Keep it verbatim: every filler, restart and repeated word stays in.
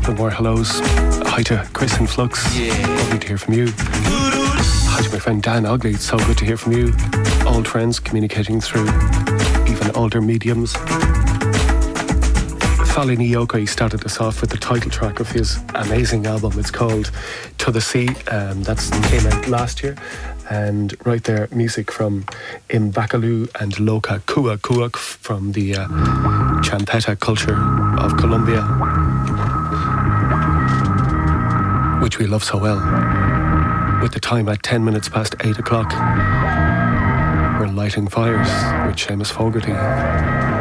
couple of more hellos. Hi to Chris and Flux. Yeah. Lovely to hear from you. Hi to my friend Dan Ogley. It's so good to hear from you. Old friends communicating through even older mediums. Fali Nyoko, he started us off with the title track of his amazing album. It's called To the Sea. Um, that came out last year. And right there, music from Imbakalu and Loka Kua Kuak from the uh, Champeta culture of Colombia, which we love so well. With the time at ten minutes past eight o'clock, we're lighting fires with Seamus Fogarty.